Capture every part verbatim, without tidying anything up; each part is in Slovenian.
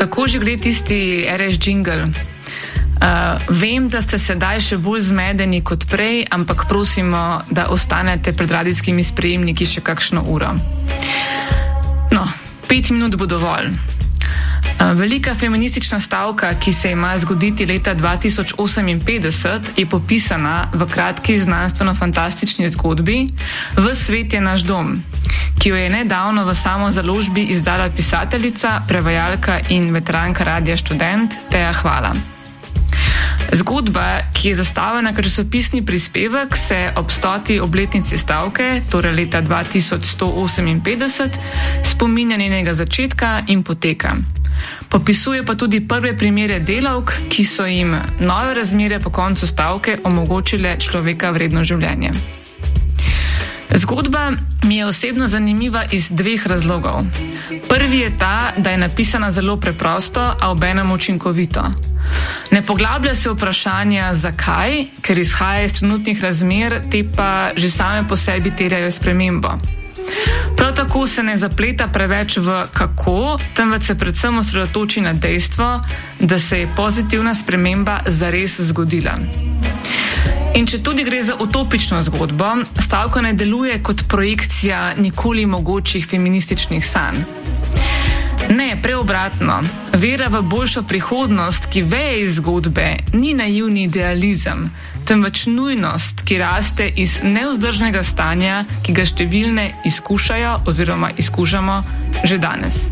Kako že gre tisti R S jingle? Uh, vem, da ste sedaj še bolj zmedeni kot prej, ampak prosimo, da ostanete pred radijskimi sprejemniki še kakšno uro. No, pet minut bo dovolj. Uh, velika feministična stavka, ki se ima zgoditi leta dva tisoč oseminpetdeset, je popisana v kratki znanstveno-fantastični zgodbi V svet je naš dom, ki jo je nedavno v samozaložbi izdala pisateljica, prevajalka in veteranka Radia Študent Teja Hvala. Zgodba, ki je zastavljena kot časopisni prispevek, se ob stoti obletnici stavke, torej leta dva tisoč sto oseminpetdeset, spominja njenega začetka in poteka. Popisuje pa tudi prve primere delavk, ki so jim nove razmere po koncu stavke omogočile človeka vredno življenje. Zgodba mi je osebno zanimiva iz dveh razlogov. Prvi je ta, da je napisana zelo preprosto, a obenem učinkovito. Ne poglablja se vprašanja zakaj, ker izhaja iz trenutnih razmer, te pa že same po sebi terjajo spremembo. Prav tako se ne zapleta preveč v kako, temveč se predvsem osredotoči na dejstvo, da se je pozitivna sprememba zares zgodila. In če tudi gre za utopično zgodbo, stavka ne deluje kot projekcija nikoli mogočih feminističnih sanj. Ne, preobratno. Vera v boljšo prihodnost, ki veje iz zgodbe, ni naivni idealizem, temveč nujnost, ki raste iz nevzdržnega stanja, ki ga številne izkušajo oziroma izkušamo že danes.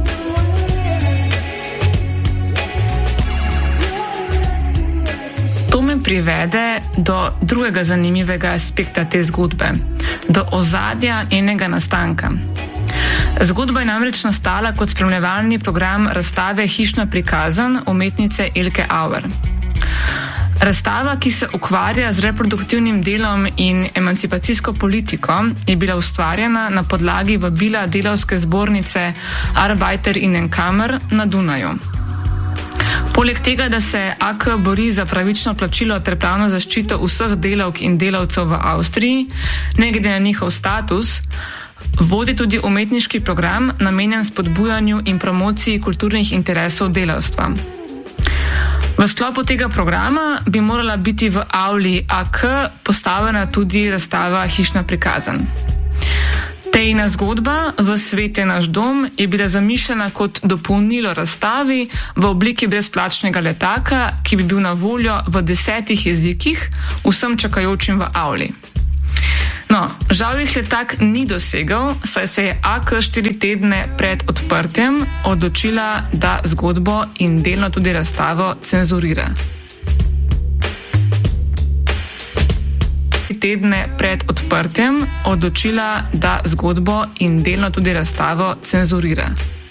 To me privede do drugega zanimivega aspekta te zgodbe, do ozadja njenega nastanka. Zgodba je namreč nastala kot spremljevalni program razstave Hišna prikazan umetnice Elke Auer. Razstava, ki se ukvarja z reproduktivnim delom in emancipacijsko politiko, je bila ustvarjena na podlagi vabila delavske zbornice Arbeiter innen Kammer na Dunaju. Poleg tega, da se A K bori za pravično plačilo ter pravno zaščito vseh delavk in delavcev v Avstriji, ne glede na njihov status, vodi tudi umetniški program namenjen spodbujanju in promociji kulturnih interesov delavstva. V sklopu tega programa bi morala biti v avli A K postavljena tudi razstava Hišna prikazan. Tejina zgodba V svet je naš dom je bila zamišljena kot dopolnilo razstavi v obliki brezplačnega letaka, ki bi bil na voljo v desetih jezikih vsem čakajočim v avli. No, žal jih letak ni dosegel, saj se je A K štiri tedne pred odprtjem odločila, da zgodbo in delno tudi razstavo cenzurira. Tedne pred odprtjem odločila, da zgodbo in delno tudi razstavo cenzurira.